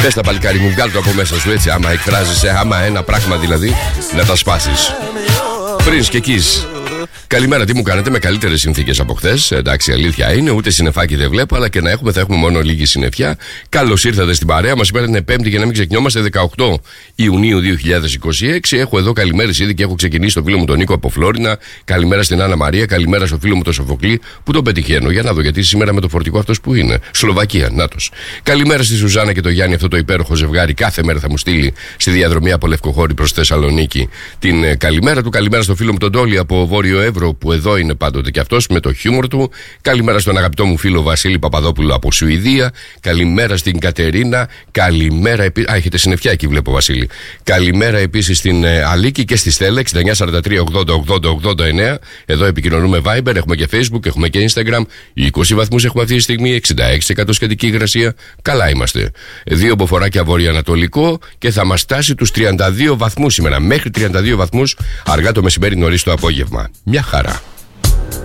Πες τα παλικάρι μου, βγάλ' το από μέσα σου έτσι. Άμα εκφράζεσαι, άμα ένα πράγμα δηλαδή, να τα σπάσεις. Prince και Kiss. Καλημέρα, τι μου κάνετε, με καλύτερες συνθήκες από χθες. Εντάξει, αλήθεια είναι, ούτε συννεφάκι δεν βλέπω, αλλά και να έχουμε, θα έχουμε μόνο λίγη συννεφιά. Καλώς ήρθατε στην παρέα μας. Σήμερα είναι Πέμπτη, για να μην ξεχνιόμαστε, 18 Ιουνίου 2026. Έχω εδώ καλημέρες ήδη και έχω ξεκινήσει το φίλο μου τον Νίκο από Φλόρινα. Καλημέρα στην Άννα Μαρία, καλημέρα στο φίλο μου τον Σοφοκλή, που τον πετυχαίνω. Για να δω, γιατί σήμερα με το φορτικό αυτός που είναι. Σλοβακία, νάτος. Καλημέρα στη Σουζάνα και το Γιάννη, αυτό το υπέροχο ζευγάρι. Κάθε μέρα θα μου στείλει στη διαδρομή από Λευκοχώρη προς Θεσσαλονίκη την καλημέρα του. Καλημέρα στο φίλο μου τον Τόλι από Βόρειο Εύρο, που εδώ είναι πάντοτε και αυτός με το χιούμορ του. Καλημέρα στον αγαπητό μου φίλο Βασίλη Παπαδόπουλο από Σουηδία. Καλημέρα στην Κατερίνα. Καλημέρα επίσης. Α, έχετε συννεφιά εκεί, βλέπω, Βασίλη. Καλημέρα επίσης στην Αλίκη και στη Στέλλα. 6943-80-80-89. Εδώ επικοινωνούμε Viber, έχουμε και Facebook, έχουμε και Instagram. 20 βαθμούς έχουμε αυτή τη στιγμή. 66% σχετική υγρασία. Καλά είμαστε. 2 μποφοράκια βορειοανατολικό και θα μας φτάσει τους 32 βαθμούς σήμερα. Μέχρι 32 βαθμούς αργά το μεσημέρι, νωρίς το απόγευμα. Μια χαρά.